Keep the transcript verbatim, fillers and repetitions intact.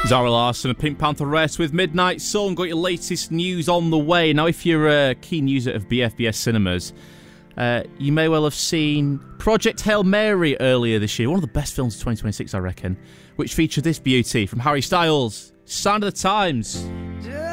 Zara Larsson and Pink Panther Rest with Midnight Sun. Got your latest news on the way. Now, if you're a keen user of B F B S Cinemas, uh, you may well have seen Project Hail Mary earlier this year. One of the best films of twenty twenty-six, I reckon, which featured this beauty from Harry Styles, Sign of the Times.